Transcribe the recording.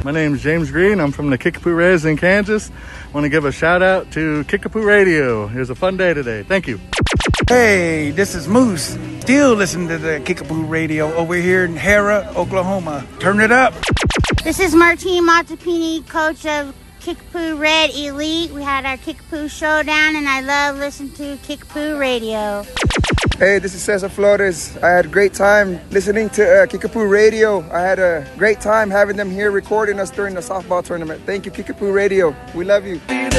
My name is James Green. I'm from the Kickapoo Reds in Kansas. I want to give a shout out to Kickapoo Radio. It was a fun day today. Thank you. Hey, this is Moose. Still listening to the Kickapoo Radio over here in Hera, Oklahoma. Turn it up. This is Martine Montepini, coach of Kickapoo Red Elite. We had our Kickapoo Showdown, and I love listening to Kickapoo Radio. Hey, this is Cesar Flores. I had a great time listening to Kickapoo Radio. I had a great time having them here recording us during the softball tournament. Thank you, Kickapoo Radio. We love you.